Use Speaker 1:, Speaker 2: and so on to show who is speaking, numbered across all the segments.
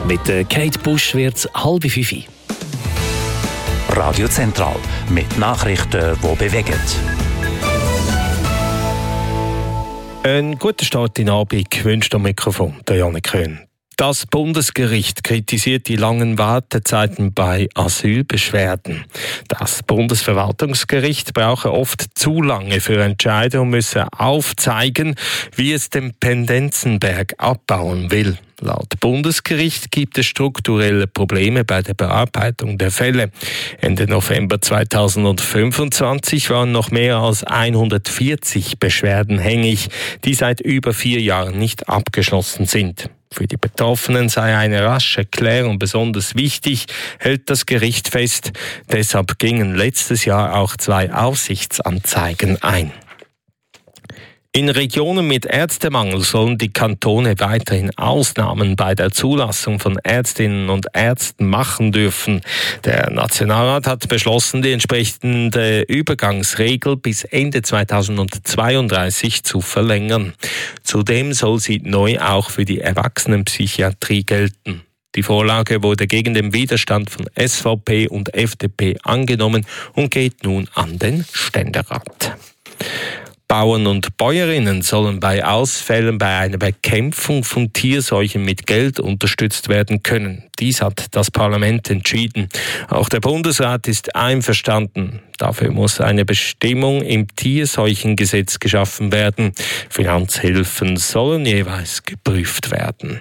Speaker 1: Mit Kate Busch wird es 4:30.
Speaker 2: Radio Zentral mit Nachrichten, die bewegen.
Speaker 3: Einen guten Start in den Abend wünscht am Mikrofon der Janik Köhn. Das Bundesgericht kritisiert die langen Wartezeiten bei Asylbeschwerden. Das Bundesverwaltungsgericht brauche oft zu lange für Entscheide und müsse aufzeigen, wie es den Pendenzenberg abbauen will. Laut Bundesgericht gibt es strukturelle Probleme bei der Bearbeitung der Fälle. Ende November 2025 waren noch mehr als 140 Beschwerden hängig, die seit über 4 Jahren nicht abgeschlossen sind. Für die Betroffenen sei eine rasche Klärung besonders wichtig, hält das Gericht fest. Deshalb gingen letztes Jahr auch 2 Aufsichtsanzeigen ein. In Regionen mit Ärztemangel sollen die Kantone weiterhin Ausnahmen bei der Zulassung von Ärztinnen und Ärzten machen dürfen. Der Nationalrat hat beschlossen, die entsprechende Übergangsregel bis Ende 2032 zu verlängern. Zudem soll sie neu auch für die Erwachsenenpsychiatrie gelten. Die Vorlage wurde gegen den Widerstand von SVP und FDP angenommen und geht nun an den Ständerat. Bauern und Bäuerinnen sollen bei Ausfällen bei einer Bekämpfung von Tierseuchen mit Geld unterstützt werden können. Dies hat das Parlament entschieden. Auch der Bundesrat ist einverstanden. Dafür muss eine Bestimmung im Tierseuchengesetz geschaffen werden. Finanzhilfen sollen jeweils geprüft werden.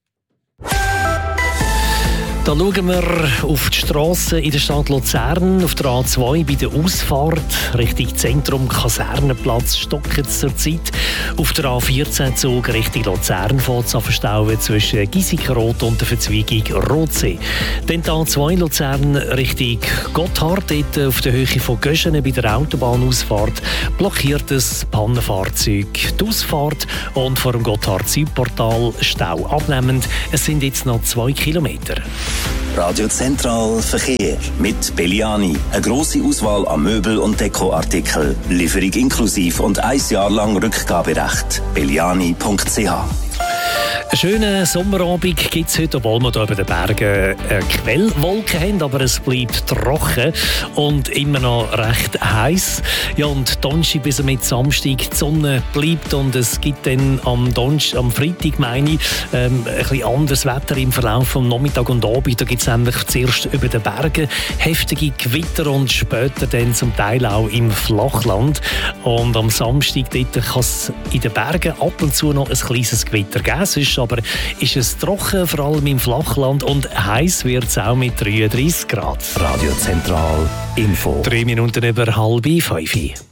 Speaker 1: Da schauen wir auf die Strassen in der Stadt Luzern, auf der A2 bei der Ausfahrt Richtung Zentrum Kasernenplatz stocken zurzeit. Auf der A14 Zug Richtung Luzern fährt es an verstauen zwischen Giesikenrot und der Verzweigung Rotsee. Dann die A2 Luzern Richtung Gotthard, dort auf der Höhe von Göschenen bei der Autobahnausfahrt blockiert das Pannenfahrzeug die Ausfahrt und vor dem Gotthard-Südportal Stau abnehmend. Es sind jetzt noch 2 Kilometer.
Speaker 4: Radio Zentral Verkehr mit Belliani. Eine grosse Auswahl an Möbel- und Dekoartikeln. Lieferung inklusiv und 1 Jahr lang Rückgaberecht. belliani.ch.
Speaker 1: Einen schönen Sommerabend gibt es heute, obwohl wir hier über den Bergen Quellwolken haben, aber es bleibt trocken und immer noch recht heiß. Ja, und Donnerstag bis mit Samstag die Sonne bleibt und es gibt dann am Freitag, meine ich, ein bisschen anderes Wetter im Verlauf vom Nachmittag und Abend. Da gibt es nämlich zuerst über den Bergen heftige Gewitter und später dann zum Teil auch im Flachland. Und am Samstag dort kann es in den Bergen ab und zu noch ein kleines Gewitter geben. Sonst aber ist es trocken, vor allem im Flachland, und heiß wird es auch mit 33 Grad.
Speaker 2: Radio Zentral Info.
Speaker 1: 3 Minuten über 4:30.